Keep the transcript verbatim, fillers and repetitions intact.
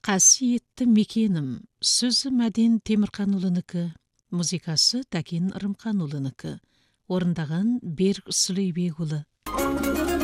Қасиетті мекенім, сөзі Мәден Темірқанұлынікі, музыкасы Тәкен Рымқанұлынікі, орындаған Берік Сүлейбекұлы.